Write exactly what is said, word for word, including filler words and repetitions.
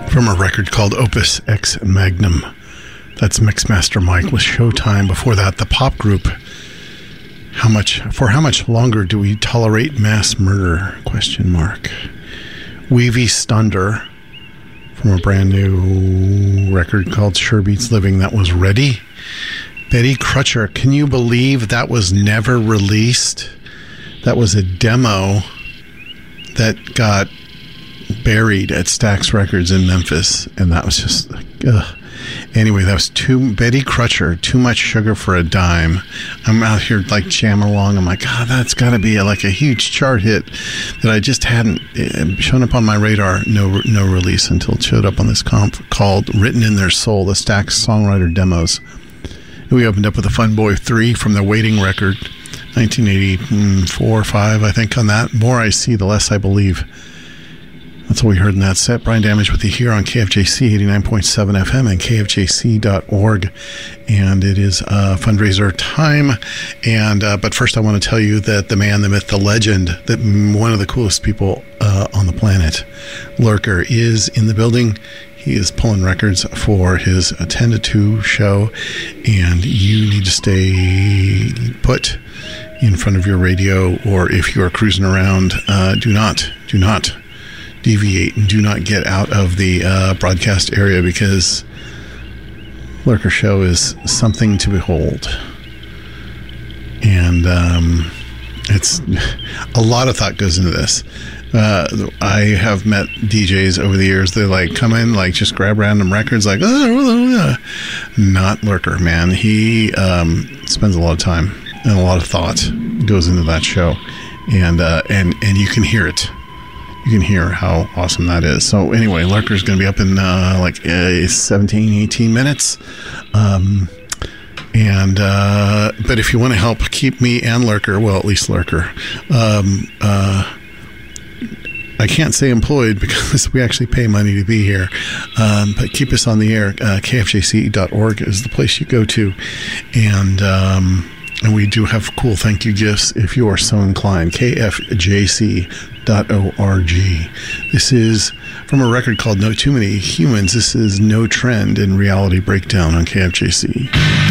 from a record called Opus Ex Magnum. That's Mixmaster Mike with Showtime. Before that, the pop group. How much for how much longer do we tolerate mass murder? Question mark. Weavy Stunder from a brand new record called Sure Beats Living. That was Ready. Betty Crutcher. Can you believe that was never released? That was a demo that got buried at Stax Records in Memphis, and that was just like, ugh. Anyway, that was too Betty Crutcher, Too Much Sugar for a Dime. I'm out here like jamming along. I'm like, God, oh, that's got to be a, like a huge chart hit that I just hadn't uh, shown up on my radar. No, no release until it showed up on this comp called "Written in Their Soul," the Stax songwriter demos. We opened up with a Fun Boy three from their Waiting record, nineteen eighty-four or five, I think, on that. More I see, the less I believe. That's what we heard in that set. Brian Damage with you here on K F J C eighty-nine point seven F M and K F J C dot org. And it is uh, fundraiser time. And uh, but first I want to tell you that the man, the myth, the legend, that one of the coolest people uh, on the planet, Lurker, is in the building. He is pulling records for his ten to two show. And you need to stay put in front of your radio, or if you are cruising around, uh, do not, do not deviate and do not get out of the uh, broadcast area, because Lurker Show is something to behold. And um, it's a lot of thought goes into this. Uh, I have met D Js over the years. They like come in, like just grab random records, like, oh, not Lurker, man. He um, spends a lot of time and a lot of thought goes into that show, and uh, and and you can hear it. You can hear how awesome that is. So anyway, Lurker's going to be up in uh, like uh, seventeen, eighteen minutes. Um, and uh, but if you want to help keep me and Lurker, well, at least Lurker, um, uh, I can't say employed because we actually pay money to be here. Um, but keep us on the air. Uh, K F J C dot org is the place you go to. And... Um, And we do have cool thank you gifts if you are so inclined. K F J C dot org. This is from a record called No Too Many Humans. This is No Trend in Reality Breakdown on K F J C.